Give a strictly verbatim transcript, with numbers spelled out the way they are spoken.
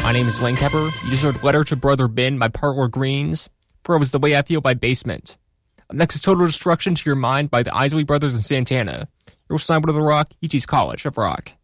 My name is Lane Kepper. You just heard Letter to Brother Ben by Partler Greens. Before was The Way I Feel by Basement. Up next is Total Destruction to Your Mind by the Isley Brothers and Santana. You're listening to The Rock, U T's College of Rock.